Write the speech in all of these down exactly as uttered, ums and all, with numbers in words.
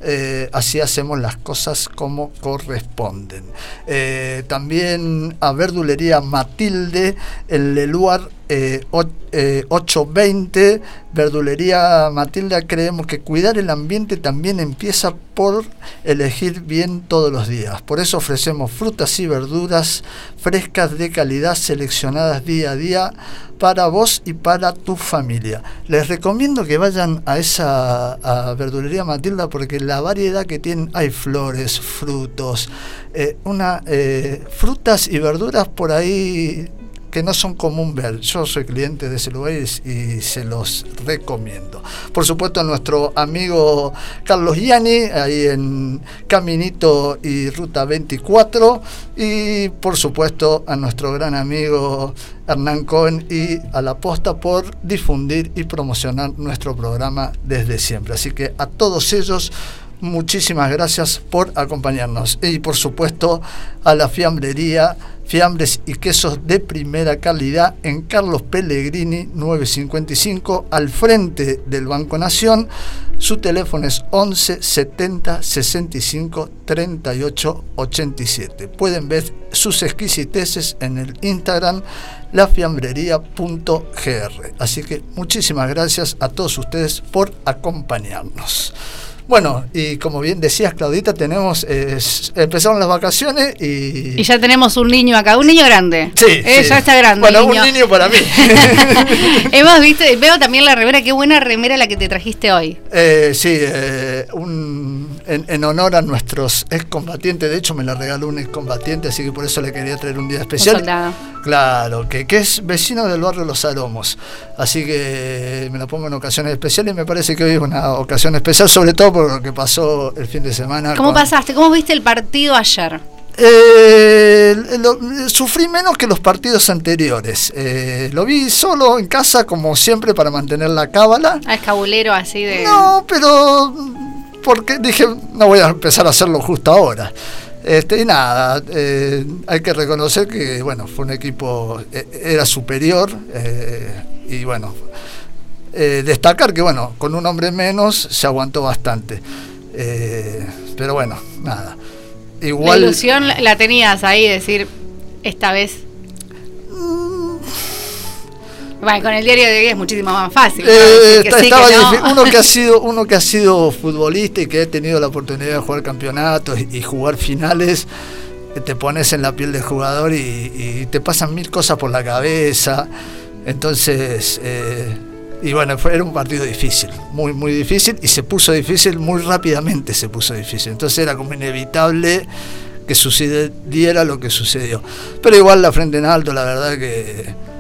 eh, así hacemos las cosas como corresponden. Eh, también a Verdulería Matilde, en Leluar eh, eh, ochocientos veinte, Verdulería Matilde, creemos que cuidar el ambiente también empieza por elegir bien todos los días. Por eso ofrecemos frutas y verduras frescas de calidad, seleccionadas día a día para vos y para tu familia. Les recomiendo que vayan a esa a Verdulería Matilda, porque la variedad que tienen, hay flores, frutos, eh, una eh, frutas y verduras por ahí que no son común ver. Yo soy cliente de ese lugar y, y se los recomiendo. Por supuesto, a nuestro amigo Carlos Gianni, ahí en Caminito y Ruta veinticuatro, y por supuesto a nuestro gran amigo Hernán Cohen y a La Posta por difundir y promocionar nuestro programa desde siempre. Así que a todos ellos, muchísimas gracias por acompañarnos. Y por supuesto a la fiambrería, fiambres y quesos de primera calidad, en Carlos Pellegrini novecientos cincuenta y cinco, al frente del Banco Nación. Su teléfono es once setenta sesenta y cinco treinta y ocho ochenta y siete. Pueden ver sus exquisiteces en el Instagram lafiambrería punto g r. Así que muchísimas gracias a todos ustedes por acompañarnos. Bueno, y como bien decías, Claudita, tenemos eh, empezaron las vacaciones y... Y ya tenemos un niño acá, un niño grande. Sí, eh, sí. Ya está grande. Bueno, niño. Un niño para mí. Hemos visto, veo también la remera, qué buena remera la que te trajiste hoy. Eh, sí, eh, un, en, en honor a nuestros excombatientes. De hecho, me la regaló un excombatiente, así que por eso le quería traer un día especial. Un soldado. Claro, que, que es vecino del barrio Los Aromos. Así que me la pongo en ocasiones especiales y me parece que hoy es una ocasión especial, sobre todo por lo que pasó el fin de semana. ¿Cómo con... pasaste? ¿Cómo viste el partido ayer? Eh, lo, sufrí menos que los partidos anteriores. Eh, lo vi solo en casa, como siempre, para mantener la cábala. Al cabulero así de... No, pero porque dije, no voy a empezar a hacerlo justo ahora. Este, y nada, eh, hay que reconocer que bueno, fue un equipo, eh, era superior, eh, y bueno, eh, destacar que bueno, con un hombre menos se aguantó bastante, eh, pero bueno, nada. Igual, la ilusión la tenías ahí, decir, esta vez... Bueno, con el diario de hoy es muchísimo más fácil, ¿no? Eh, que está, sí, estaba que no. difícil. uno que ha sido uno que ha sido futbolista y que ha tenido la oportunidad de jugar campeonatos y, y jugar finales, te pones en la piel del jugador y, y te pasan mil cosas por la cabeza. Entonces, eh, y bueno, fue, era un partido difícil, muy muy difícil, y se puso difícil muy rápidamente, se puso difícil. Entonces era como inevitable que sucediera lo que sucedió. Pero igual la Frente en Alto, la verdad que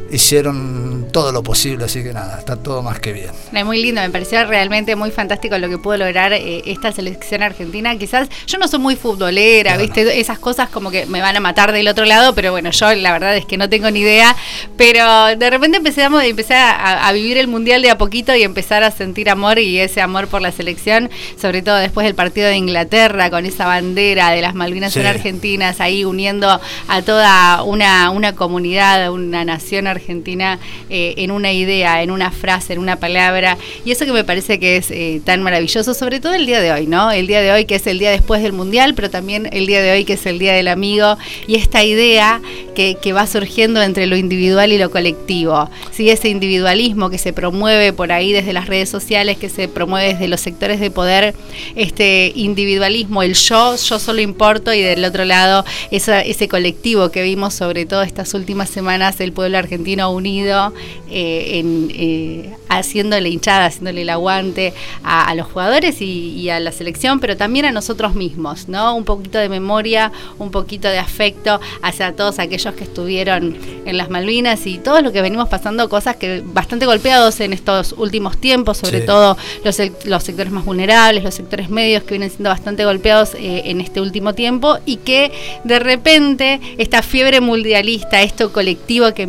hicieron todo lo posible, así que nada, está todo más que bien. Es muy lindo, me pareció realmente muy fantástico lo que pudo lograr eh, esta selección argentina. Quizás yo no soy muy futbolera, claro, ¿viste? Esas cosas como que me van a matar del otro lado, pero bueno, yo la verdad es que no tengo ni idea, pero de repente empezamos, empecé a, a vivir el mundial de a poquito y empezar a sentir amor, y ese amor por la selección, sobre todo después del partido de Inglaterra, con esa bandera de las Malvinas sí. en Argentinas, ahí uniendo a toda una, una comunidad, una nación argentina Argentina eh, en una idea, en una frase, en una palabra, y eso que me parece que es eh, tan maravilloso, sobre todo el día de hoy, ¿no? El día de hoy que es el día después del Mundial, pero también el día de hoy que es el Día del Amigo, y esta idea que, que va surgiendo entre lo individual y lo colectivo, ¿sí? Ese individualismo que se promueve por ahí desde las redes sociales, que se promueve desde los sectores de poder, este individualismo, el yo, yo solo importo, y del otro lado esa, ese colectivo que vimos sobre todo estas últimas semanas, el pueblo argentino unido, eh, en, eh, haciéndole hinchada, haciéndole el aguante a, a los jugadores y, y a la selección, pero también a nosotros mismos, ¿no? Un poquito de memoria, un poquito de afecto hacia todos aquellos que estuvieron en las Malvinas y todo lo que venimos pasando, cosas que bastante golpeados en estos últimos tiempos, sobre sí. todo los, los sectores más vulnerables, los sectores medios que vienen siendo bastante golpeados eh, en este último tiempo, y que de repente esta fiebre mundialista, esto colectivo que empieza a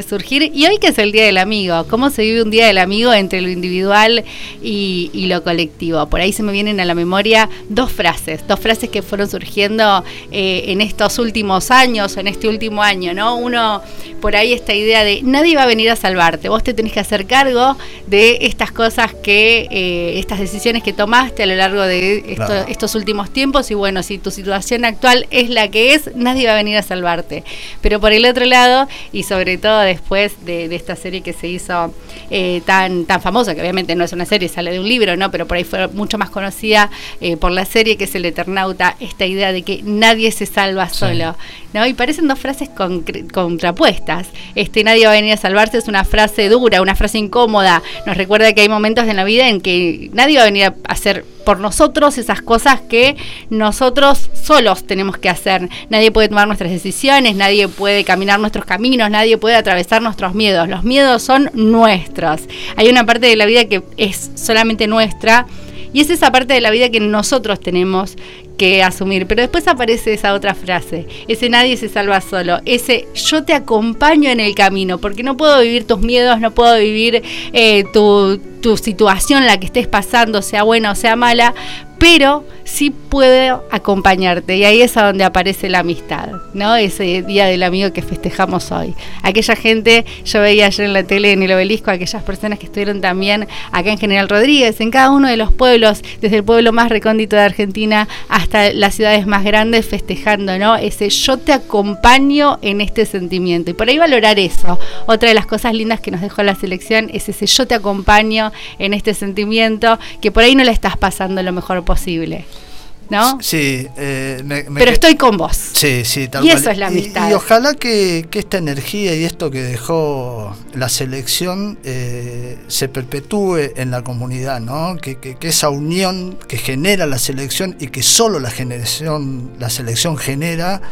resurgir. Y hoy que es el Día del Amigo, ¿cómo se vive un Día del Amigo entre lo individual y, y lo colectivo? Por ahí se me vienen a la memoria dos frases, dos frases que fueron surgiendo eh, en estos últimos años, en este último año, ¿no? Uno, por ahí esta idea de nadie va a venir a salvarte, vos te tenés que hacer cargo de estas cosas que, eh, estas decisiones que tomaste a lo largo de esto, claro. estos últimos tiempos, y bueno, si tu situación actual es la que es, nadie va a venir a salvarte. Pero por el otro lado, y sobre todo después de, de esta serie que se hizo eh, tan, tan famosa, que obviamente no es una serie, sale de un libro, ¿no? Pero por ahí fue mucho más conocida eh, por la serie, que es El Eternauta, esta idea de que nadie se salva sí. solo, ¿no? Y parecen dos frases con, contrapuestas. Este nadie va a venir a salvarse es una frase dura, una frase incómoda. Nos recuerda que hay momentos en la vida en que nadie va a venir a hacer por nosotros esas cosas que nosotros solos tenemos que hacer. Nadie puede tomar nuestras decisiones, nadie puede caminar nuestros caminos, nadie puede atravesar nuestros miedos. Los miedos son nuestros. Hay una parte de la vida que es solamente nuestra, y es esa parte de la vida que nosotros tenemos que asumir. Pero después aparece esa otra frase, ese nadie se salva solo, ese yo te acompaño en el camino, porque no puedo vivir tus miedos, no puedo vivir eh, tu, tu situación, la que estés pasando, sea buena o sea mala, pero sí puedo acompañarte, y ahí es a donde aparece la amistad, ¿no? Ese Día del Amigo que festejamos hoy. Aquella gente, yo veía ayer en la tele, en el Obelisco, aquellas personas que estuvieron también acá en General Rodríguez, en cada uno de los pueblos, desde el pueblo más recóndito de Argentina hasta las ciudades más grandes, festejando, ¿no? Ese yo te acompaño en este sentimiento, y por ahí valorar eso. Otra de las cosas lindas que nos dejó la selección es ese yo te acompaño en este sentimiento, que por ahí no la estás pasando lo mejor posible, ¿no? Sí, eh, me, me pero estoy con vos. Sí, sí, tal y cual. Eso es la amistad. Y, y ojalá que, que esta energía y esto que dejó la selección eh, se perpetúe en la comunidad, ¿no? Que, que, que esa unión que genera la selección y que solo la generación, la selección genera,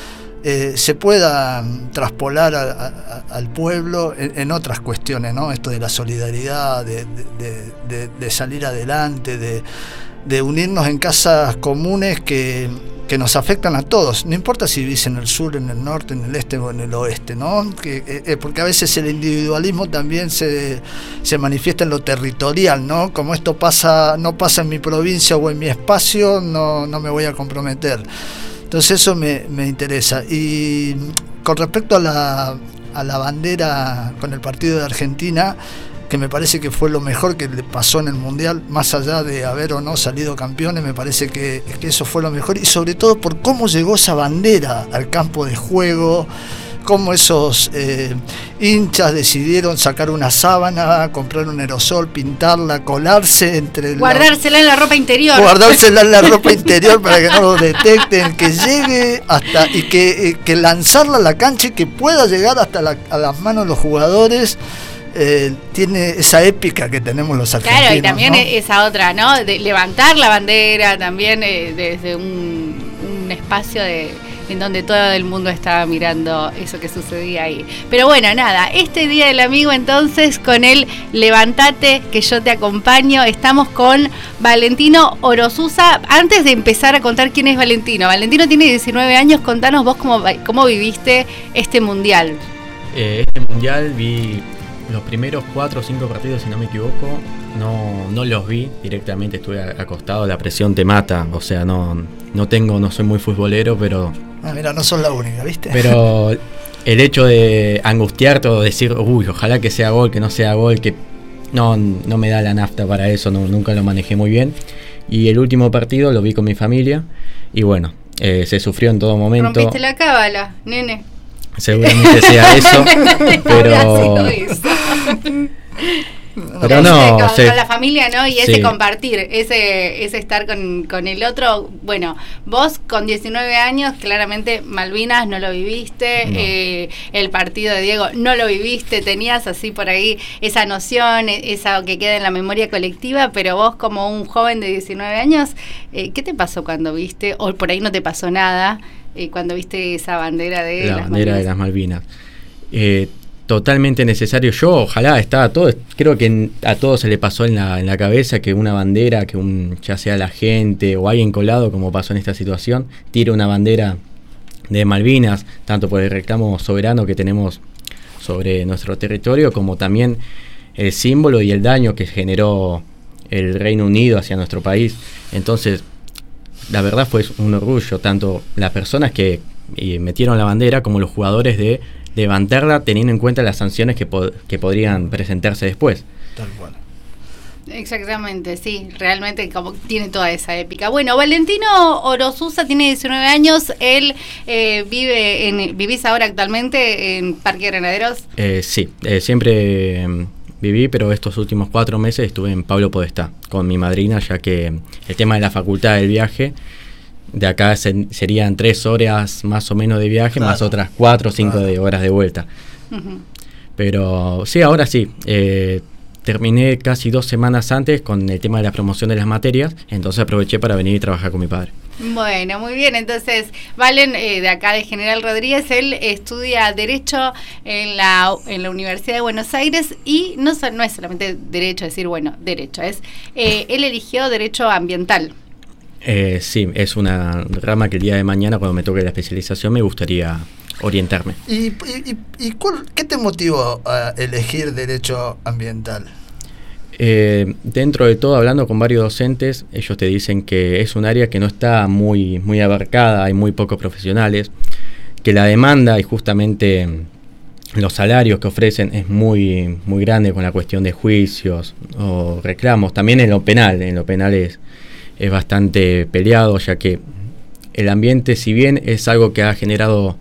Eh, se pueda traspolar a, a, al pueblo en, en otras cuestiones, ¿no? Esto de la solidaridad, de, de, de, de salir adelante, de, de unirnos en casas comunes que, que nos afectan a todos, no importa si vivís en el sur, en el norte, en el este o en el oeste, ¿no? Que, eh, porque a veces el individualismo también se, se manifiesta en lo territorial, ¿no? Como esto pasa, no pasa en mi provincia o en mi espacio, no, no me voy a comprometer. Entonces eso me, me interesa. Y con respecto a la, a la bandera con el partido de Argentina, que me parece que fue lo mejor que le pasó en el Mundial, más allá de haber o no salido campeones, me parece que, que eso fue lo mejor, y sobre todo por cómo llegó esa bandera al campo de juego, cómo esos eh, hinchas decidieron sacar una sábana, comprar un aerosol, pintarla, colarse entre guardársela la, en la ropa interior guardársela en la ropa interior para que no lo detecten, que llegue hasta y que, eh, que lanzarla a la cancha y que pueda llegar hasta la, a las manos de los jugadores. Eh, tiene esa épica que tenemos los argentinos. Claro, y también ¿no? esa otra, ¿no? De levantar la bandera también eh, desde un, un espacio de en donde todo el mundo estaba mirando eso que sucedía ahí. Pero bueno, nada, este Día del Amigo entonces con el Levantate que yo te acompaño, estamos con Valentino Orosuza. Antes de empezar a contar quién es Valentino, Valentino tiene diecinueve años, contanos vos cómo, cómo viviste este Mundial. Eh, este Mundial vi los primeros cuatro o cinco partidos, si no me equivoco, no, no los vi directamente, estuve acostado, la presión te mata, o sea, no, no tengo, no soy muy futbolero, pero... Ah, mira, no sos la única, ¿viste? Pero el hecho de angustiarte o decir, uy, ojalá que sea gol, que no sea gol, que no, no me da la nafta para eso, no, nunca lo manejé muy bien. Y el último partido lo vi con mi familia y bueno, eh, se sufrió en todo momento. Rompiste la cábala, nene. Seguramente sea eso, pero... Pero no, con, se, con la familia, ¿no? Y ese sí. compartir, ese ese estar con, con el otro. Bueno, vos con diecinueve años, claramente Malvinas no lo viviste, no. Eh, el partido de Diego no lo viviste, tenías así por ahí esa noción, esa que queda en la memoria colectiva, pero vos como un joven de diecinueve años, eh, ¿qué te pasó cuando viste? O por ahí no te pasó nada, eh, cuando viste esa bandera de la las bandera Malvinas. de las Malvinas. Eh, totalmente necesario. Yo ojalá estaba todo, creo que en, a todos se le pasó en la, en la cabeza que una bandera, que un ya sea la gente o alguien colado, como pasó en esta situación, tire una bandera de Malvinas, tanto por el reclamo soberano que tenemos sobre nuestro territorio, como también el símbolo y el daño que generó el Reino Unido hacia nuestro país. Entonces, la verdad fue un orgullo, tanto las personas que y metieron la bandera como los jugadores, de levantarla teniendo en cuenta las sanciones que, po- que podrían presentarse después. Tal cual. Exactamente, sí, realmente como tiene toda esa épica. Bueno, Valentino Orosuza tiene diecinueve años, él eh, vive en, ¿vivís ahora actualmente en Parque Granaderos? Eh, sí, eh, siempre eh, viví, pero estos últimos cuatro meses estuve en Pablo Podestá con mi madrina, ya que el tema de la facultad del viaje, de acá se, serían tres horas más o menos de viaje, claro, más otras cuatro o cinco claro. de horas de vuelta. Uh-huh. Pero sí, ahora sí, eh, terminé casi dos semanas antes con el tema de la promoción de las materias, entonces aproveché para venir y trabajar con mi padre. Bueno, muy bien. Entonces, Valen, eh, de acá de General Rodríguez, él estudia Derecho en la en la Universidad de Buenos Aires y no, no es solamente Derecho, decir, bueno, Derecho, es eh, él eligió Derecho Ambiental. Eh, sí, es una rama que el día de mañana, cuando me toque la especialización, me gustaría orientarme. ¿Y, y, y cuál, qué te motivó a elegir Derecho Ambiental? Eh, dentro de todo, hablando con varios docentes, ellos te dicen que es un área que no está muy, muy abarcada, hay muy pocos profesionales, que la demanda y justamente los salarios que ofrecen es muy, muy grande con la cuestión de juicios o reclamos. También en lo penal, en lo penal es, es bastante peleado, ya que el ambiente, si bien es algo que ha generado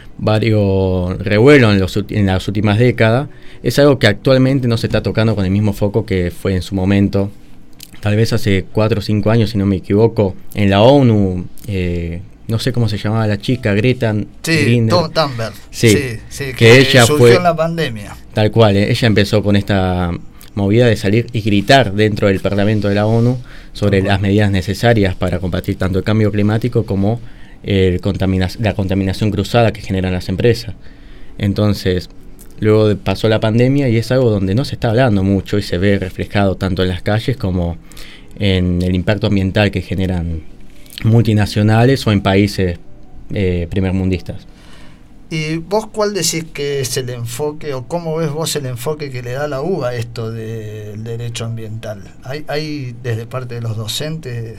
varios revuelos en, los, en las últimas décadas, es algo que actualmente no se está tocando con el mismo foco que fue en su momento. Tal vez hace cuatro o cinco años, si no me equivoco, en la ONU, eh, no sé cómo se llamaba la chica, Greta sí, Thunberg, sí, sí, sí, que, que ella surgió fue en la pandemia. Tal cual, eh, ella empezó con esta movida de salir y gritar dentro del Parlamento de la ONU sobre uh-huh. las medidas necesarias para combatir tanto el cambio climático como el contamina- la contaminación cruzada que generan las empresas. Entonces, luego de, pasó la pandemia y es algo donde no se está hablando mucho y se ve reflejado tanto en las calles como en el impacto ambiental que generan multinacionales o en países eh, primermundistas. ¿Y vos cuál decís que es el enfoque o cómo ves vos el enfoque que le da la U B A a esto del derecho ambiental? ¿Hay, hay desde parte de los docentes?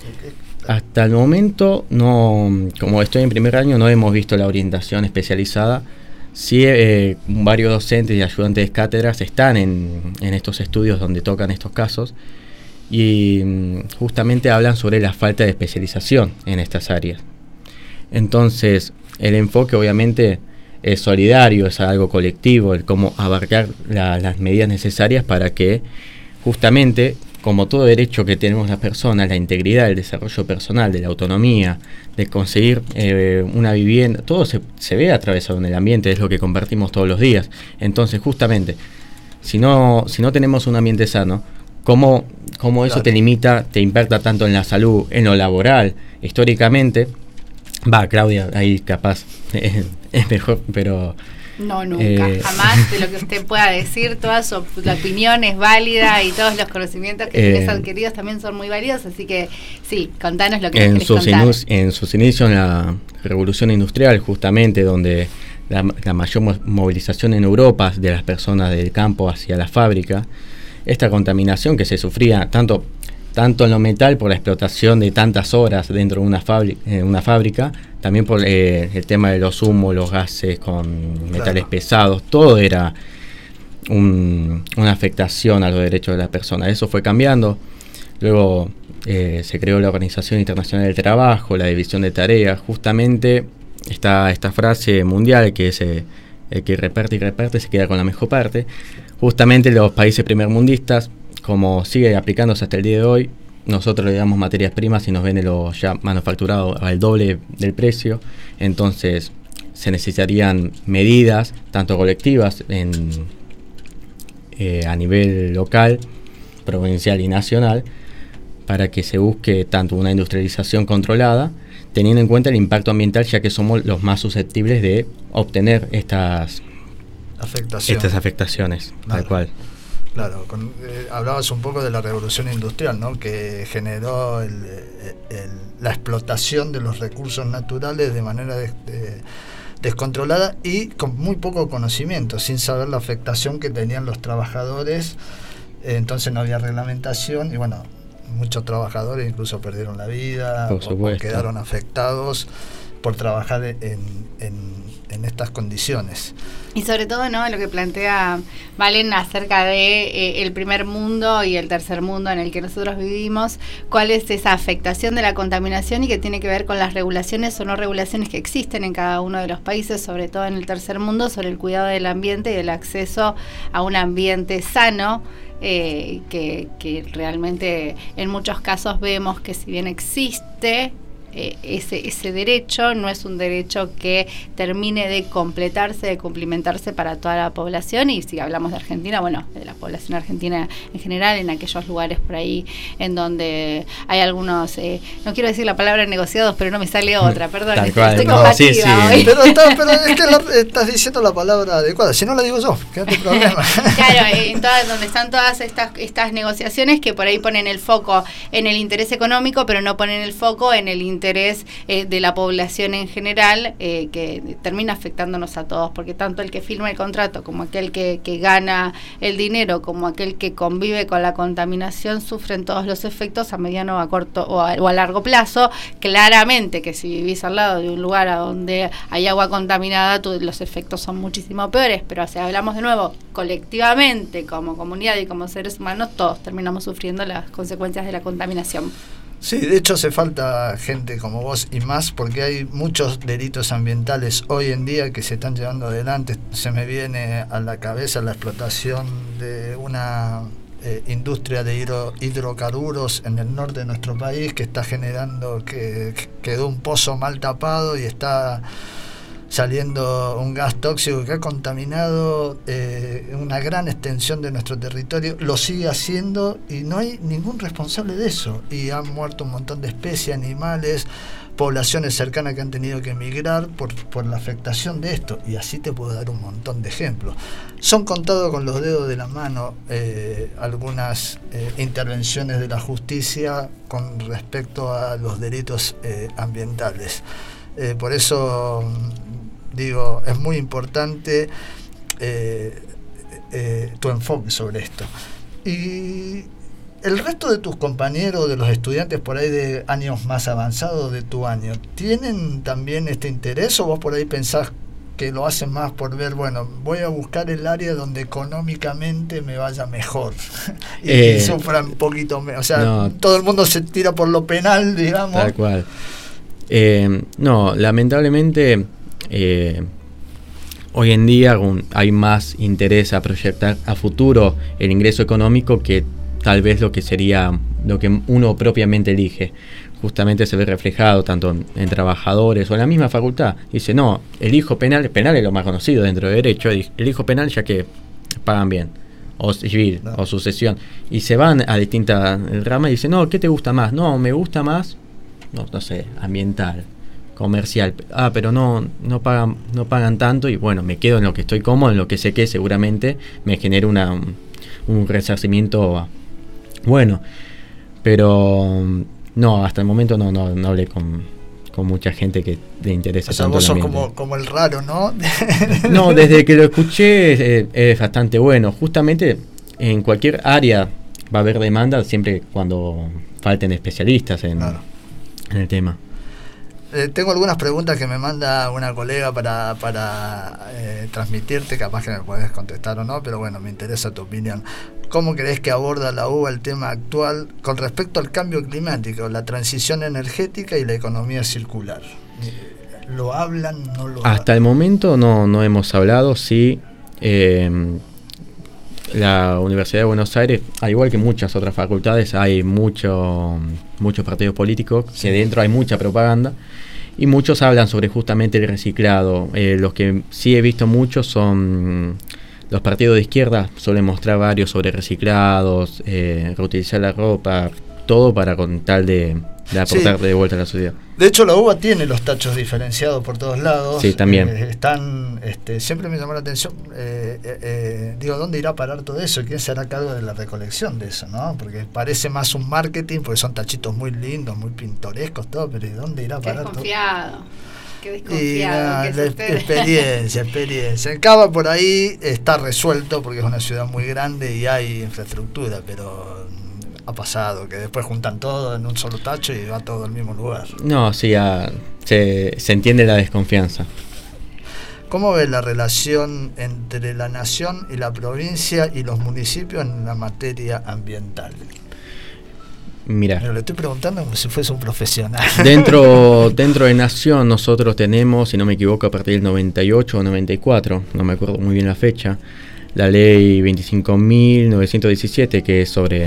Hasta el momento, no, como estoy en primer año, no hemos visto la orientación especializada. Sí, eh, varios docentes y ayudantes de cátedras están en, en estos estudios donde tocan estos casos y justamente hablan sobre la falta de especialización en estas áreas. Entonces, el enfoque obviamente es solidario, es algo colectivo, el cómo abarcar la, las medidas necesarias para que justamente, como todo derecho que tenemos las personas, la integridad, el desarrollo personal, de la autonomía, de conseguir eh, una vivienda, todo se, se ve atravesado en el ambiente, es lo que compartimos todos los días. Entonces, justamente, si no, si no tenemos un ambiente sano, ¿cómo, cómo eso claro. te limita, te impacta tanto en la salud, en lo laboral? Históricamente, va, Claudia, ahí capaz es, es mejor, pero... No, nunca, eh, jamás de lo que usted pueda decir, toda su la opinión es válida y todos los conocimientos que eh, tienes adquiridos también son muy válidos, así que sí, contanos lo que en querés sus contar. Inus, en sus inicios en la Revolución Industrial, justamente donde la, la mayor movilización en Europa de las personas del campo hacia la fábrica, esta contaminación que se sufría tanto, tanto en lo metal por la explotación de tantas horas dentro de una, fábrica, eh, una fábrica, también por eh, el tema de los humos, los gases con metales claro. pesados, todo era un, una afectación a los derechos de las personas. Eso fue cambiando. Luego eh, se creó la Organización Internacional del Trabajo, la división de tareas. Justamente está esta frase mundial que es eh, el que reparte y reparte se queda con la mejor parte. Justamente los países primermundistas, como sigue aplicándose hasta el día de hoy, nosotros le damos materias primas y nos venden lo ya manufacturado al doble del precio. Entonces se necesitarían medidas tanto colectivas en, eh, a nivel local, provincial y nacional para que se busque tanto una industrialización controlada, teniendo en cuenta el impacto ambiental, ya que somos los más susceptibles de obtener estas Afectación. estas afectaciones, vale. tal cual. Claro, con, eh, hablabas un poco de la revolución industrial, ¿no? Que generó el, el, la explotación de los recursos naturales de manera de, de, descontrolada y con muy poco conocimiento, sin saber la afectación que tenían los trabajadores. Eh, entonces no había reglamentación y bueno, muchos trabajadores incluso perdieron la vida Por o, o supuesto. quedaron afectados por trabajar en, en, en estas condiciones. Y sobre todo, ¿no?, lo que plantea Valen acerca de eh, el primer mundo y el tercer mundo en el que nosotros vivimos, cuál es esa afectación de la contaminación y que tiene que ver con las regulaciones o no regulaciones que existen en cada uno de los países, sobre todo en el tercer mundo, sobre el cuidado del ambiente y el acceso a un ambiente sano. Eh, que, que realmente en muchos casos vemos que si bien existe eh, ese, ese derecho, no es un derecho que termine de completarse, de cumplimentarse para toda la población. Y si hablamos de Argentina, bueno, de la población argentina en general, en aquellos lugares por ahí en donde hay algunos, eh, no quiero decir la palabra negociados, pero no me sale otra, perdón, Tal estoy, cual, estoy no, combativa sí, sí. hoy. Pero, está, pero es que la, estás diciendo la palabra adecuada, si no la digo yo, quédate el problema. Claro, en todas, donde están todas estas estas negociaciones que por ahí ponen el foco en el interés económico, pero no ponen el foco en el interés eh, de la población en general, eh, que termina afectándonos a todos, porque tanto el que firma el contrato como aquel que, que gana el dinero, como aquel que convive con la contaminación, sufren todos los efectos a mediano, a corto o a, o a largo plazo. Claramente que si vivís al lado de un lugar a donde hay agua contaminada, tú, los efectos son muchísimo peores, pero si hablamos de nuevo colectivamente, como comunidad y como seres humanos, todos terminamos sufriendo las consecuencias de la contaminación. Sí, de hecho hace falta gente como vos y más, porque hay muchos delitos ambientales hoy en día que se están llevando adelante. Se me viene a la cabeza la explotación de una eh, industria de hidro, hidrocarburos en el norte de nuestro país, que está generando que, que quedó un pozo mal tapado y está saliendo un gas tóxico que ha contaminado eh, una gran extensión de nuestro territorio, lo sigue haciendo y no hay ningún responsable de eso, y han muerto un montón de especies, animales, poblaciones cercanas que han tenido que emigrar por, por la afectación de esto, y así te puedo dar un montón de ejemplos. Son contados con los dedos de la mano eh, algunas eh, intervenciones de la justicia con respecto a los delitos eh, ambientales. Eh, por eso digo, es muy importante eh, eh, tu enfoque sobre esto. Y el resto de tus compañeros, de los estudiantes por ahí de años más avanzados de tu año, ¿tienen también este interés o vos por ahí pensás que lo hacen más por ver, bueno, voy a buscar el área donde económicamente me vaya mejor y, eh, y sufran un poquito menos? O sea, no, todo el mundo se tira por lo penal, digamos. Tal cual. Eh, no, lamentablemente eh, hoy en día un, hay más interés a proyectar a futuro el ingreso económico que tal vez lo que sería lo que uno propiamente elige. Justamente se ve reflejado tanto en, en trabajadores o en la misma facultad. Dice, no, elijo penal, penal es lo más conocido dentro de derecho, elijo penal ya que pagan bien, o civil, no. o sucesión, y se van a distintas ramas y dicen, no, ¿qué te gusta más? No, me gusta más, no, no sé, ambiental, comercial, ah, pero no, no pagan, no pagan tanto, y bueno, me quedo en lo que estoy cómodo, en lo que sé que seguramente me genera una, un, un resarcimiento bueno, pero no, hasta el momento no, no, no hablé con, con mucha gente que le interesa. O sea, tanto vos el sos ambiente. como, como el raro, ¿no? No, desde que lo escuché es, es bastante bueno. Justamente en cualquier área va a haber demanda siempre cuando falten especialistas en, claro. en el tema. Eh, tengo algunas preguntas que me manda una colega para, para eh, transmitirte, capaz que me puedes contestar o no, pero bueno, me interesa tu opinión. ¿Cómo crees que aborda la U B A el tema actual con respecto al cambio climático, la transición energética y la economía circular? ¿Lo hablan? ¿No lo hablan? Hasta el momento no, no hemos hablado, sí. Eh, la Universidad de Buenos Aires, al igual que muchas otras facultades, hay mucho, muchos partidos políticos, sí. que dentro hay mucha propaganda, y muchos hablan sobre justamente el reciclado. Eh, los que sí he visto muchos son los partidos de izquierda, suelen mostrar varios sobre reciclados, eh, reutilizar la ropa, todo para con tal de, de aportar sí. de vuelta a la sociedad. De hecho, la U B A tiene los tachos diferenciados por todos lados. Sí, también. Eh, están, este, siempre me llamó la atención, eh, eh, eh, digo, ¿dónde irá a parar todo eso? ¿Quién se hará cargo de la recolección de eso, no? Porque parece más un marketing, porque son tachitos muy lindos, muy pintorescos, todo, pero ¿dónde irá a parar todo? Desconfiado. Qué desconfiado y, que es la usted. experiencia, experiencia. En Cava por ahí está resuelto porque es una ciudad muy grande y hay infraestructura, pero ha pasado que después juntan todo en un solo tacho y va todo al mismo lugar. No, sí, ah, se, se entiende la desconfianza. ¿Cómo ves la relación entre la nación y la provincia y los municipios en la materia ambiental? Mira, Pero le estoy preguntando como si fuese un profesional. dentro, dentro de Nación nosotros tenemos, si no me equivoco, a partir del noventa y ocho o noventa y cuatro, no me acuerdo muy bien la fecha, la ley veinticinco mil novecientos diecisiete, que es sobre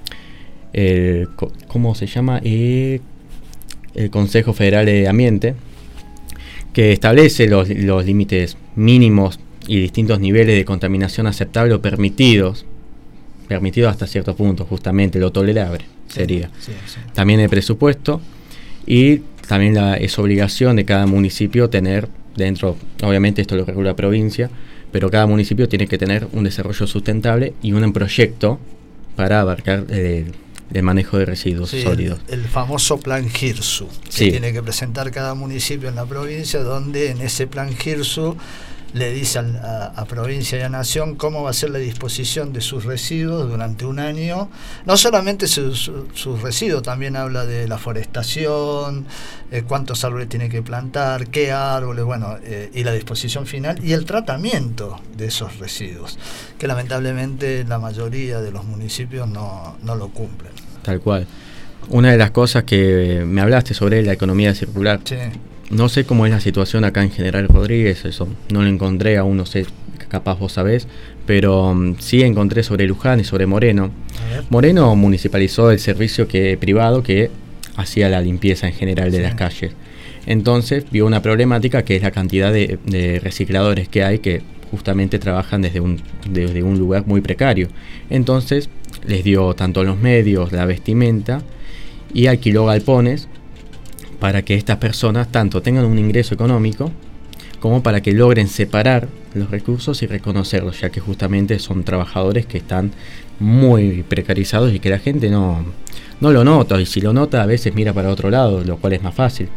el, ¿cómo se llama? Eh, el Consejo Federal de Ambiente, que establece los, los límites mínimos y distintos niveles de contaminación aceptables o permitidos, permitidos hasta cierto punto, justamente lo tolerable sería. Sí, sí. También el presupuesto, y también la, es obligación de cada municipio tener dentro, obviamente esto lo regula la provincia, pero cada municipio tiene que tener un desarrollo sustentable y un proyecto para abarcar el, el manejo de residuos Sí, sólidos. El, el famoso plan GIRSU, que Sí. tiene que presentar cada municipio en la provincia, donde en ese plan GIRSU le dice al- a, a provincia y a nación cómo va a ser la disposición de sus residuos durante un año. No solamente sus, su- sus residuos, también habla de la forestación, eh, cuántos árboles tiene que plantar, qué árboles, bueno, eh, y la disposición final y el tratamiento de esos residuos, que lamentablemente la mayoría de los municipios no, no lo cumplen. Tal cual. Una de las cosas que me hablaste sobre la economía circular. Sí. No sé cómo es la situación acá en General Rodríguez, eso no lo encontré, aún no sé, capaz vos sabés, pero um, sí encontré sobre Luján y sobre Moreno. A ver. Moreno municipalizó el servicio que privado que hacía la limpieza en general de Sí. las calles. Entonces vio una problemática que es la cantidad de, de recicladores que hay que justamente trabajan desde un, desde un lugar muy precario. Entonces les dio tanto los medios, la vestimenta y alquiló galpones para que estas personas tanto tengan un ingreso económico como para que logren separar los recursos y reconocerlos, ya que justamente son trabajadores que están muy precarizados y que la gente no, no lo nota, y si lo nota a veces mira para otro lado, lo cual es más fácil.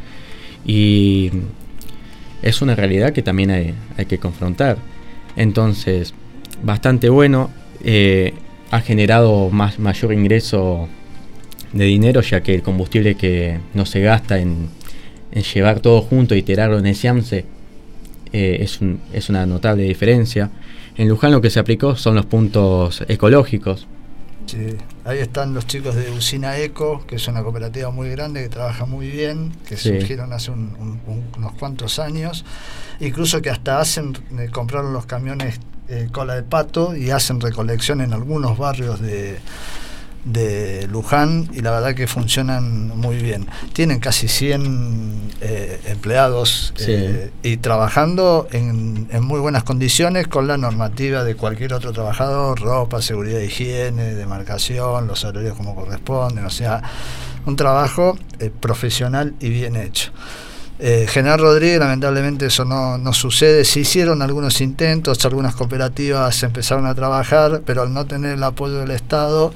Y es una realidad que también hay, hay que confrontar. Entonces, bastante bueno, eh, ha generado más, mayor ingreso de dinero, ya que el combustible que no se gasta en, en llevar todo junto y tirarlo en el Siamse eh, es, un, es una notable diferencia. En Luján lo que se aplicó son los puntos ecológicos. Sí, ahí están los chicos de Usina Eco, que es una cooperativa muy grande que trabaja muy bien, que Sí. surgieron hace un, un, un, unos cuantos años, incluso que hasta hacen, eh, compraron los camiones eh, cola de pato y hacen recolección en algunos barrios de, de Luján, y la verdad que funcionan muy bien. Tienen casi cien eh, empleados Sí. eh, y trabajando en, en muy buenas condiciones con la normativa de cualquier otro trabajador: ropa, seguridad, higiene, demarcación, los horarios como corresponden, o sea, un trabajo eh, profesional y bien hecho. Eh, General Rodríguez, lamentablemente eso no, no sucede. Se hicieron algunos intentos, algunas cooperativas empezaron a trabajar, pero al no tener el apoyo del Estado,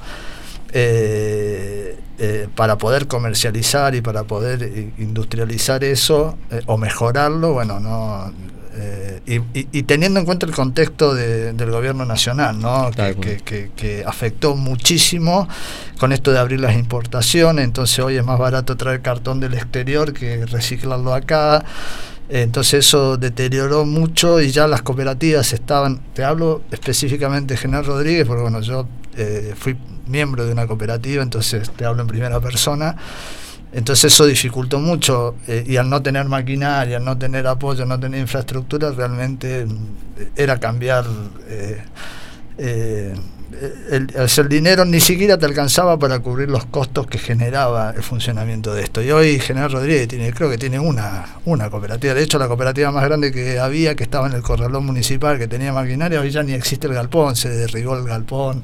Eh, eh, para poder comercializar y para poder eh, industrializar eso eh, o mejorarlo, bueno, no eh, y, y, y teniendo en cuenta el contexto de, del gobierno nacional, ¿no? que, que, que, que afectó muchísimo con esto de abrir las importaciones. Entonces hoy es más barato traer cartón del exterior que reciclarlo acá. Entonces eso deterioró mucho y ya las cooperativas estaban, te hablo específicamente de General Rodríguez porque bueno, yo eh, fui miembro de una cooperativa, entonces te hablo en primera persona. Entonces eso dificultó mucho eh, y al no tener maquinaria, al no tener apoyo, no tener infraestructura, realmente eh, era cambiar eh, eh, el, el, el dinero ni siquiera te alcanzaba para cubrir los costos que generaba el funcionamiento de esto. Y hoy General Rodríguez tiene, creo que tiene una, una cooperativa. De hecho, la cooperativa más grande que había, que estaba en el corralón municipal, que tenía maquinaria, hoy ya ni existe el galpón, se derribó el galpón.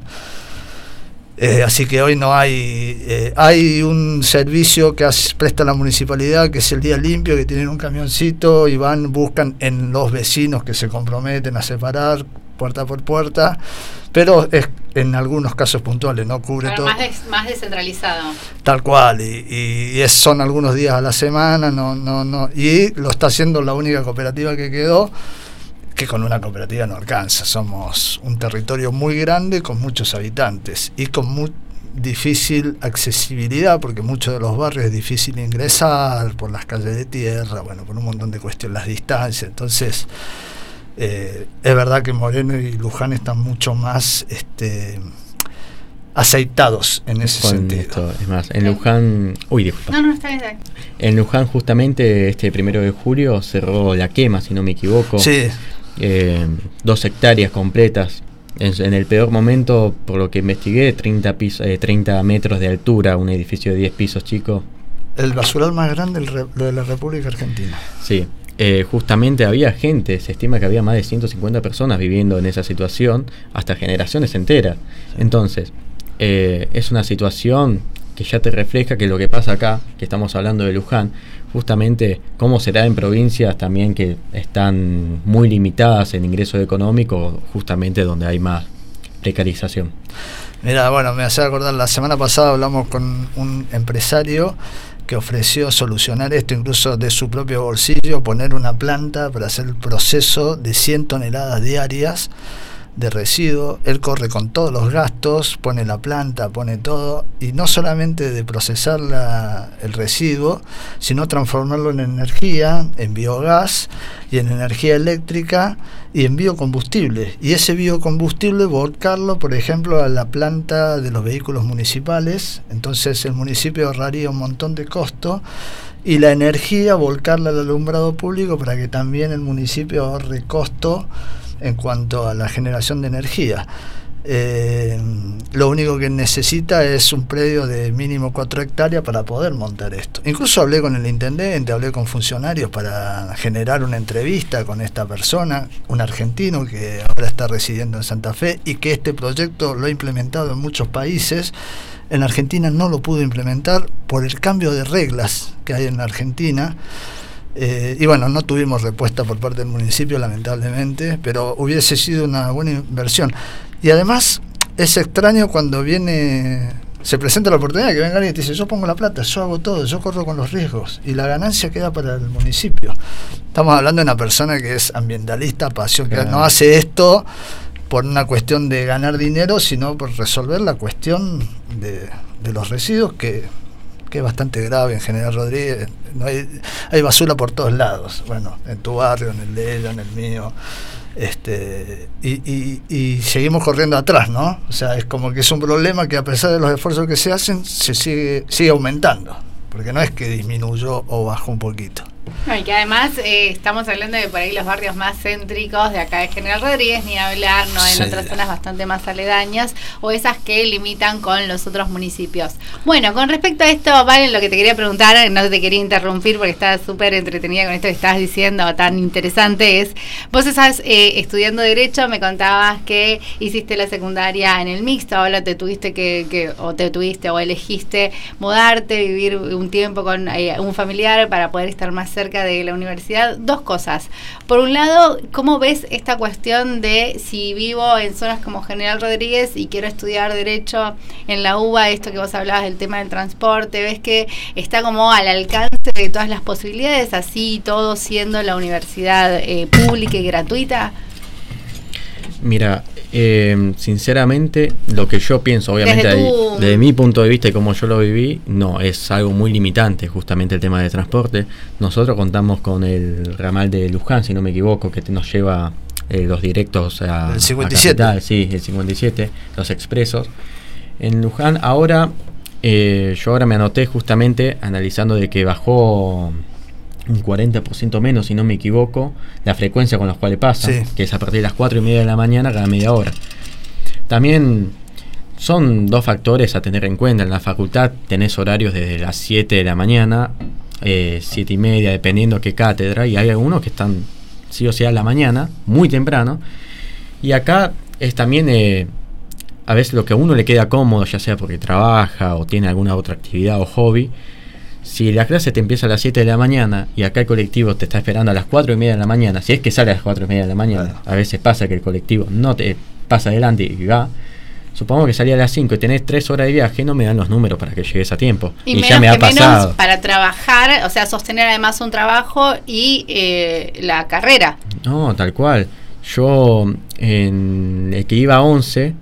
Eh, así que hoy no hay eh, hay un servicio que hace, presta la municipalidad, que es el Día Limpio, que tienen un camioncito y van, buscan en los vecinos que se comprometen a separar puerta por puerta, pero es en algunos casos puntuales, no cubre Pero todo. Más, des, más descentralizado. Tal cual, y, y es, son algunos días a la semana, no, no, no, y lo está haciendo la única cooperativa que quedó, que con una cooperativa no alcanza. Somos un territorio muy grande con muchos habitantes y con muy difícil accesibilidad, porque muchos de los barrios es difícil ingresar por las calles de tierra, bueno, por un montón de cuestiones, las distancias. Entonces eh, es verdad que Moreno y Luján están mucho más este aceitados en ese con sentido. Esto, es más, en Luján, uy, disculpa. No, no, está bien, está bien. En Luján justamente este primero de julio cerró la quema, si no me equivoco. Sí. Eh, dos hectáreas completas. En, en el peor momento, por lo que investigué, treinta, pisos, eh, treinta metros de altura, un edificio de diez pisos, chico. El basural más grande de la República Argentina. Sí. Eh, justamente había gente, se estima que había más de ciento cincuenta personas viviendo en esa situación, hasta generaciones enteras. Entonces, eh, es una situación que ya te refleja que lo que pasa acá, que estamos hablando de Luján, justamente cómo será en provincias también que están muy limitadas en ingreso económico, justamente donde hay más precarización. Mira, bueno, me hace acordar, la semana pasada hablamos con un empresario que ofreció solucionar esto incluso de su propio bolsillo, poner una planta para hacer el proceso de cien toneladas diarias de residuos. Él corre con todos los gastos, pone la planta, pone todo, y no solamente de procesar la, el residuo, sino transformarlo en energía, en biogás y en energía eléctrica y en biocombustible, y ese biocombustible volcarlo, por ejemplo, a la planta de los vehículos municipales. Entonces el municipio ahorraría un montón de costo, y la energía volcarla al alumbrado público para que también el municipio ahorre costo en cuanto a la generación de energía. Eh, lo único que necesita es un predio de mínimo cuatro hectáreas para poder montar esto. Incluso hablé con el intendente, hablé con funcionarios para generar una entrevista con esta persona, un argentino que ahora está residiendo en Santa Fe y que este proyecto lo ha implementado en muchos países. En Argentina no lo pudo implementar por el cambio de reglas que hay en la Argentina. Eh, y bueno, no tuvimos respuesta por parte del municipio, lamentablemente, pero hubiese sido una buena inversión. Y además es extraño cuando viene, se presenta la oportunidad que venga alguien y te dice: yo pongo la plata, yo hago todo, yo corro con los riesgos, y la ganancia queda para el municipio. Estamos hablando de una persona que es ambientalista, pasión, que claro, no hace esto por una cuestión de ganar dinero, sino por resolver la cuestión de, de los residuos, que que es bastante grave en General Rodríguez. No hay, hay basura por todos lados, bueno, en tu barrio, en el de ella, en el mío, este y, y, y seguimos corriendo atrás, ¿no? O sea, es como que es un problema que, a pesar de los esfuerzos que se hacen, se sigue, sigue aumentando, porque no es que disminuyó o bajó un poquito. No, y que además eh, estamos hablando de por ahí los barrios más céntricos de acá de General Rodríguez, ni hablar, no, en sí. otras zonas bastante más aledañas, o esas que limitan con los otros municipios. Bueno, con respecto a esto, Valen, lo que te quería preguntar, no te quería interrumpir porque estás súper entretenida con esto que estabas diciendo, tan interesante, es, vos estás eh, estudiando Derecho, me contabas que hiciste la secundaria en el mixto, ahora te tuviste que, que o te tuviste o elegiste mudarte, vivir un tiempo con eh, un familiar para poder estar más cerca de la universidad. Dos cosas. Por un lado, ¿cómo ves esta cuestión de si vivo en zonas como General Rodríguez y quiero estudiar Derecho en la U B A, esto que vos hablabas del tema del transporte, ves que está como al alcance de todas las posibilidades, así todo siendo la universidad eh, pública y gratuita? Mira, eh, sinceramente, lo que yo pienso, obviamente, desde, tu... desde, desde mi punto de vista y como yo lo viví, no, es algo muy limitante, justamente el tema de transporte. Nosotros contamos con el ramal de Luján, si no me equivoco, que te, nos lleva eh, los directos a, el cincuenta y siete. a Capital, sí, el cincuenta y siete, los expresos. En Luján, ahora, eh, yo ahora me anoté justamente analizando de que bajó un cuarenta por ciento menos, si no me equivoco, la frecuencia con la cual pasa, sí. que es a partir de las cuatro y media de la mañana cada media hora. También son dos factores a tener en cuenta. En la facultad tenés horarios desde las siete de la mañana, eh, siete y media, dependiendo qué cátedra, y hay algunos que están sí o sí a la mañana, muy temprano. Y acá es también eh, a veces lo que a uno le queda cómodo, ya sea porque trabaja o tiene alguna otra actividad o hobby. Si la clase te empieza a las siete de la mañana y acá el colectivo te está esperando a las cuatro y media de la mañana, si es que sale a las cuatro y media de la mañana, a veces pasa que el colectivo no te pasa adelante y va, supongamos que salí a las cinco y tenés tres horas de viaje, no me dan los números para que llegues a tiempo. Y, Y, menos ya me que ha pasado. menos para trabajar, o sea, sostener además un trabajo y eh, la carrera. No, tal cual. Yo, en el que iba a once,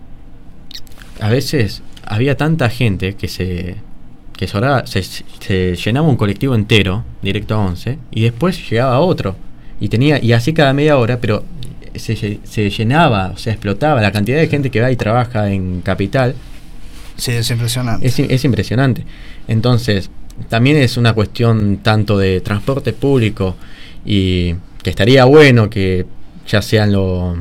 a veces había tanta gente que se que sobraba, se, se llenaba un colectivo entero directo a once y después llegaba otro. Y tenía y así cada media hora, pero se, se llenaba, o sea, explotaba la cantidad de gente que va y trabaja en Capital. Sí, es impresionante. Es, es impresionante. Entonces, también es una cuestión tanto de transporte público y que estaría bueno que ya sean lo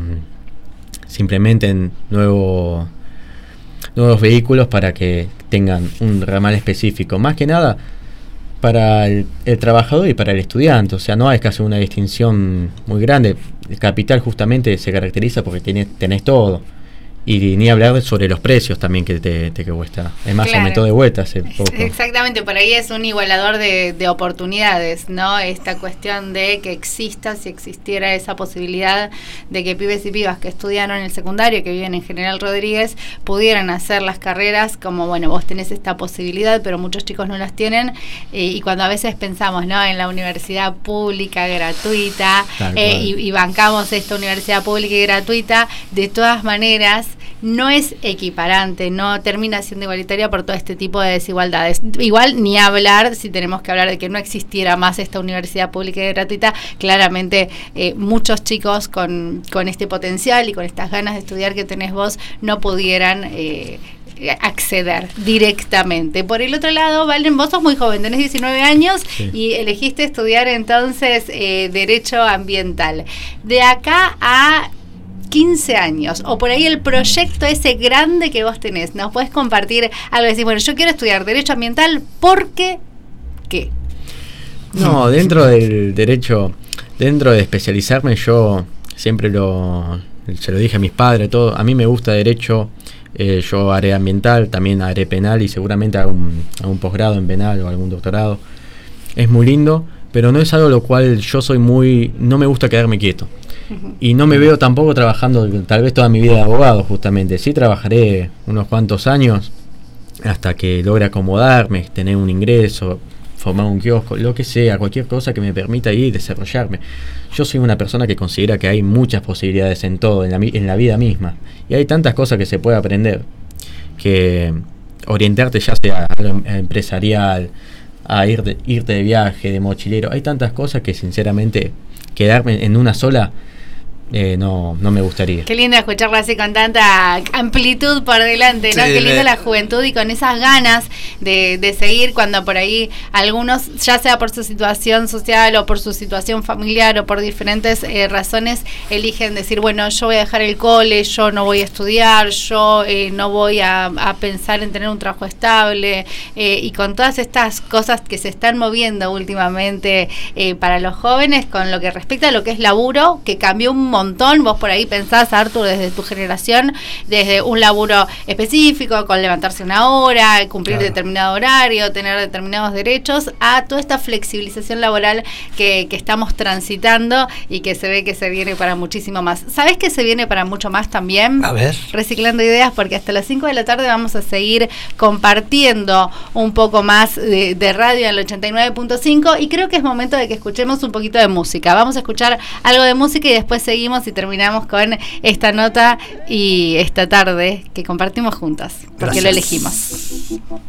se implementen nuevo, nuevos vehículos para que tengan un ramal específico. Más que nada para el, el trabajador y para el estudiante. O sea, no hay que hacer una distinción muy grande. El Capital justamente se caracteriza porque tiene, tenés todo. Y ni hablar sobre los precios también que te, te que cuesta. Es más, Claro. aumentó de vuelta hace poco. Exactamente, por ahí es un igualador de, de oportunidades, ¿no? Esta cuestión de que exista, si existiera esa posibilidad de que pibes y pibas que estudiaron en el secundario, que viven en General Rodríguez, pudieran hacer las carreras como, bueno, vos tenés esta posibilidad, pero muchos chicos no las tienen, eh, y cuando a veces pensamos, ¿no?, en la universidad pública, gratuita, eh, y, y bancamos esta universidad pública y gratuita, de todas maneras, no es equiparante, no termina siendo igualitaria por todo este tipo de desigualdades. Igual ni hablar, si tenemos que hablar de que no existiera más esta universidad pública y gratuita, claramente eh, muchos chicos con, con este potencial y con estas ganas de estudiar que tenés vos no pudieran eh, acceder directamente. Por el otro lado, Valen, vos sos muy joven, tenés diecinueve años, sí, y elegiste estudiar entonces eh, Derecho Ambiental. De acá a quince años, o por ahí el proyecto ese grande que vos tenés, ¿nos podés compartir algo? Decir, bueno, yo quiero estudiar Derecho Ambiental porque, ¿qué? No, dentro del derecho, dentro de especializarme, yo siempre lo, se lo dije a mis padres, todo, a mí me gusta derecho, eh, yo haré ambiental, también haré penal y seguramente algún, algún posgrado en penal o algún doctorado. Es muy lindo, pero no es algo lo cual yo soy muy, no me gusta quedarme quieto. Y no me veo tampoco trabajando tal vez toda mi vida de abogado, justamente. Sí trabajaré unos cuantos años hasta que logre acomodarme, tener un ingreso, formar un kiosco, lo que sea, cualquier cosa que me permita ir y desarrollarme. Yo soy una persona que considera que hay muchas posibilidades en todo, en la, en la vida misma. Y hay tantas cosas que se puede aprender, que orientarte ya sea a lo empresarial, a ir de, irte de viaje, de mochilero. Hay tantas cosas que sinceramente quedarme en una sola Eh, no, no me gustaría. Qué lindo escucharla así con tanta amplitud por delante, ¿no? Sí, qué lindo la juventud y con esas ganas de, de seguir cuando por ahí algunos, ya sea por su situación social o por su situación familiar o por diferentes eh, razones, eligen decir, bueno, yo voy a dejar el cole, yo no voy a estudiar, yo eh, no voy a, a pensar en tener un trabajo estable, eh, y con todas estas cosas que se están moviendo últimamente eh, para los jóvenes con lo que respecta a lo que es laburo, que cambió un montón. Vos por ahí pensás, Artur, desde tu generación, desde un laburo específico, con levantarse una hora, cumplir claro. determinado horario, tener determinados derechos, a toda esta flexibilización laboral que, que estamos transitando y que se ve que se viene para muchísimo más. ¿Sabés que se viene para mucho más también? A ver. Reciclando ideas, porque hasta las cinco de la tarde vamos a seguir compartiendo un poco más de, de radio en el ochenta y nueve punto cinco, y creo que es momento de que escuchemos un poquito de música. Vamos a escuchar algo de música y después seguimos y terminamos con esta nota y esta tarde que compartimos juntas, porque Gracias. Lo elegimos.